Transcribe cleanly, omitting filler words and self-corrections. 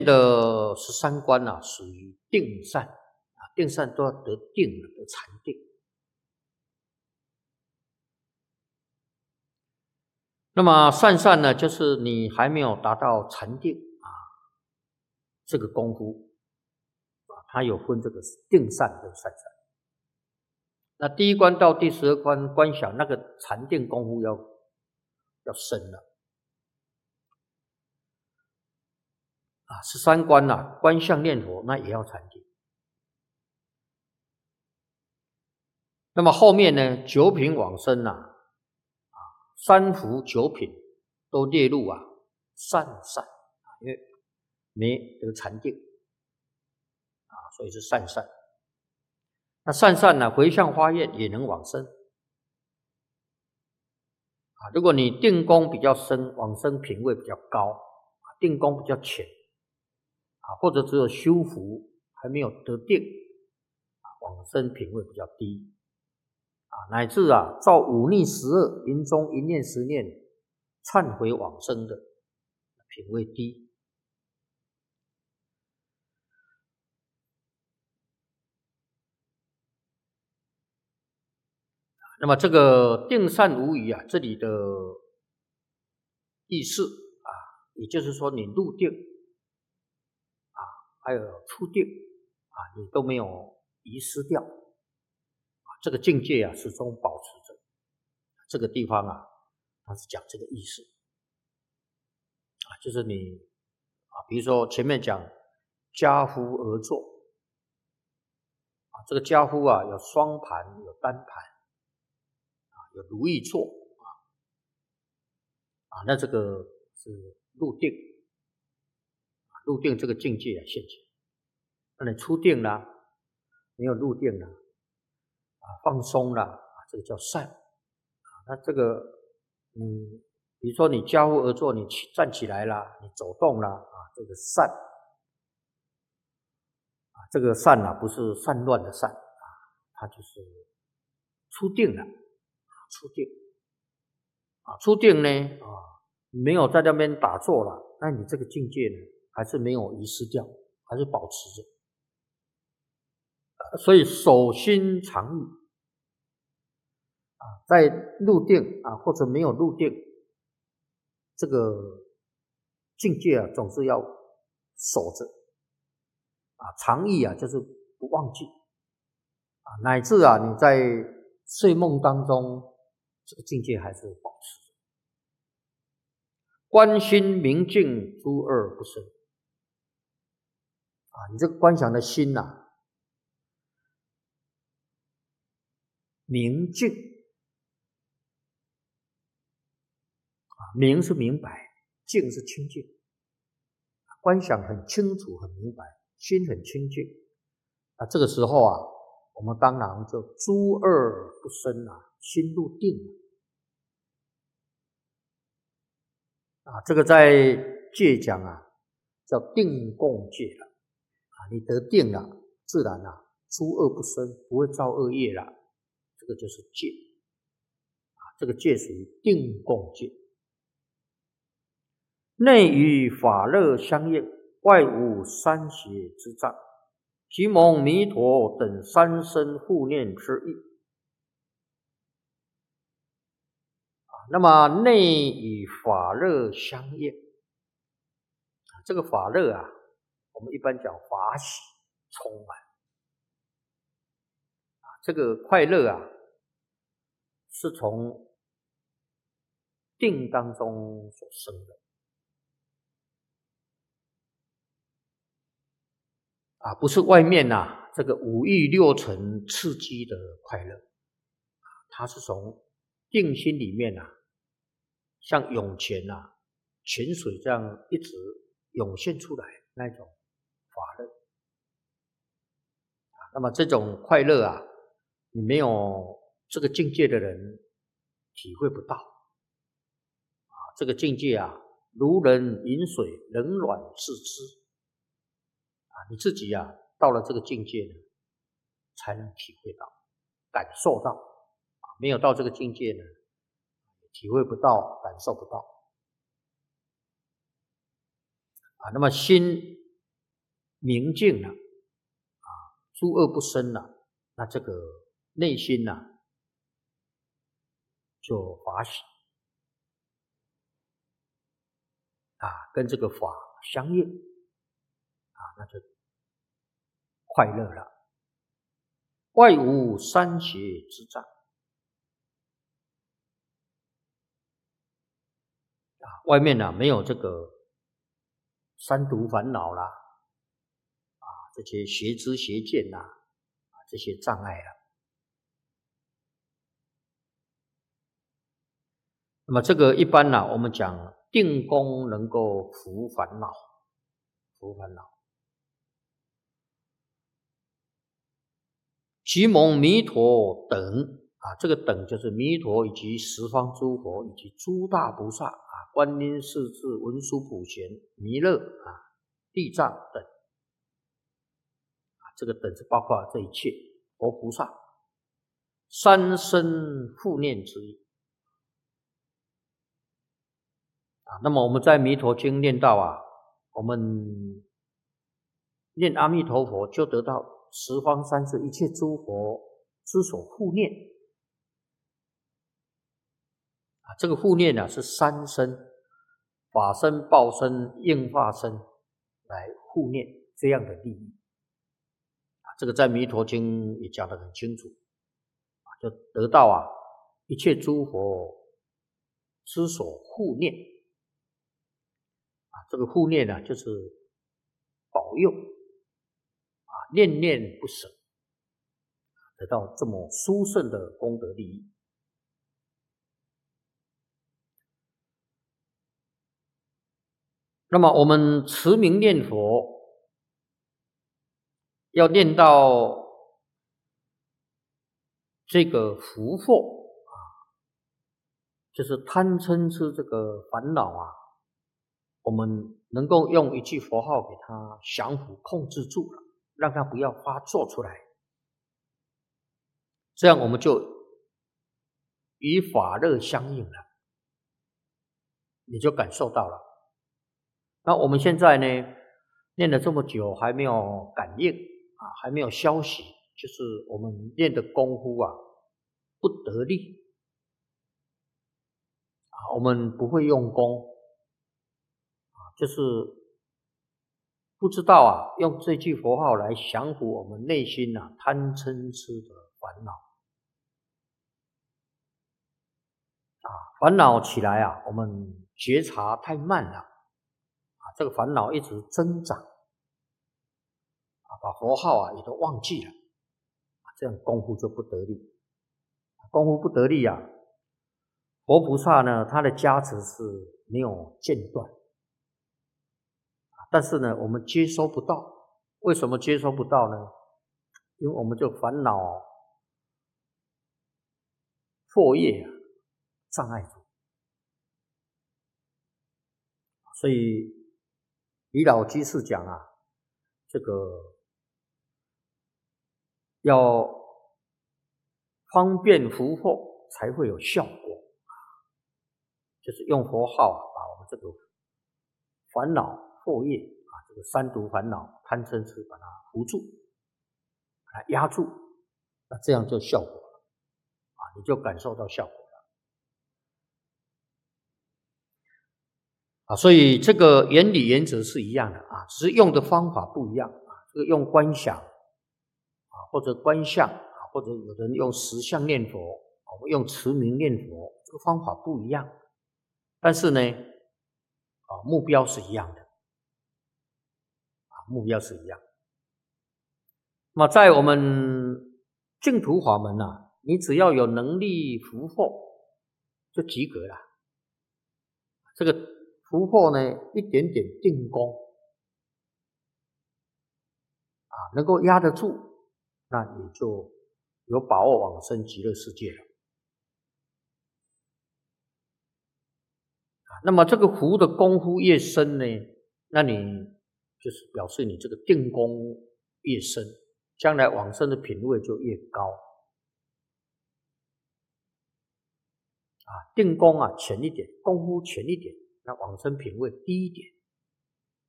的13观啊，属于定善啊，定善都要得定了，得禅定。那么善呢，就是你还没有达到禅定啊，这个功夫啊，它有分这个定善跟善。那第一关到第12关观想，那个禅定功夫要深了啊。13关啊，观相念佛那也要禅定。那么后面呢，九品往生啊，三福九品都列入啊善，因为没得禅定啊，所以是善。那善呢，回向发愿也能往生啊。如果你定功比较深，往生品位比较高，定功比较浅啊，或者只有修福还没有得定啊，往生品位比较低啊，乃至啊造忤逆12，临终一念10念忏悔往生的品位低。那么这个定善无疑啊，这里的意思啊，也就是说你入定啊，还有出定啊，你都没有遗失掉啊，这个境界啊始终保持着。这个地方啊，它是讲这个意思啊，就是你啊，比如说前面讲家夫而坐啊，这个家夫啊有双盘有单盘啊，有如意坐啊，那这个是入定啊，入定这个境界啊现前。那你出定了，没有入定了啊，放松了啊，这个叫善啊。那这个比如说你家夫而坐，你站起来了，你走动了啊，这个善啊，这个善啊不是散乱的善啊，它就是出定了啊，出定啊，出定呢啊，没有在那边打坐了，那你这个境界呢还是没有遗失掉，还是保持着。所以守心常意啊，在入定啊或者没有入定，这个境界啊总是要守着啊，常意啊就是不忘记啊，乃至啊你在睡梦当中，这个境界还是保持着。观心明净，诸恶不生啊，你这个观想的心啊明净啊，明是明白，净是清净，观想很清楚很明白，心很清净啊，这个时候啊我们当然就诸恶不生啊，心入定啊，这个在戒讲啊叫定共戒了啊，你得定了，自然啊诸恶不生，不会造恶业了，这个就是戒啊，这个戒属于定共戒。内与法乐相应，外无三邪之障，即蒙弥陀等三身护念之意啊。那么内与法乐相应啊，这个法乐啊，我们一般讲法喜充满啊，这个快乐啊，是从定当中所生的啊，不是外面啊这个五欲六尘刺激的快乐啊，它是从定心里面啊，像涌泉啊、泉水这样一直涌现出来那种法乐啊。那么这种快乐啊，你没有这个境界的人体会不到啊。这个境界啊，如人饮水，冷暖自知啊。你自己啊，到了这个境界呢，才能体会到、感受到啊。没有到这个境界呢，体会不到、感受不到啊。那么心明净了诸恶不生了，那这个内心就法喜跟这个法相应那就快乐了。外无三邪之障外面没有这个三毒烦恼啦这些邪知邪见这些障碍了。那么这个一般我们讲定功能够伏烦恼，其蒙弥陀等这个等就是弥陀以及十方诸佛以及诸大菩萨观音、势至、文殊、普贤、弥勒地藏等这个等是包括这一切佛菩萨三生护念之意那么我们在弥陀经念到我们念阿弥陀佛就得到十方三世一切诸佛之所护念这个护念是三身法身、报身、应化身来护念这样的利益这个在弥陀经也讲得很清楚就得到一切诸佛之所护念这个护念就是保佑念念不舍得到这么殊胜的功德利益那么我们持名念佛要念到这个福祸就是贪嗔痴这个烦恼我们能够用一句佛号给它降伏控制住了，让它不要发作出来，这样我们就与法乐相应了，你就感受到了。那我们现在呢念了这么久还没有感应还没有消息，就是我们练的功夫不得力我们不会用功就是不知道用这句佛号来降服我们内心贪嗔痴的烦恼烦恼起来我们觉察太慢了这个烦恼一直增长把佛号也都忘记了这样功夫就不得力，功夫不得力佛菩萨呢他的加持是没有间断但是呢我们接收不到，为什么接收不到呢？因为我们就烦恼惑业障碍住，所以李老居士讲这个要方便伏祸才会有效果就是用佛号把我们这个烦恼惑业这个三毒烦恼贪嗔痴把它扶住，把它压住，那这样就效果了你就感受到效果了所以这个原理原则是一样的只是用的方法不一样这个用观想或者观相或者有人用实相念佛用持名念佛，这个方法不一样，但是呢目标是一样的目标是一样。那么在我们净土法门你只要有能力伏祸就及格了，这个伏祸呢一点点定功能够压得住，那你就有把握往生极乐世界了那么这个伏的功夫越深呢，那你就是表示你这个定功越深，将来往生的品位就越高定功浅一点，功夫浅一点，那往生品位低一点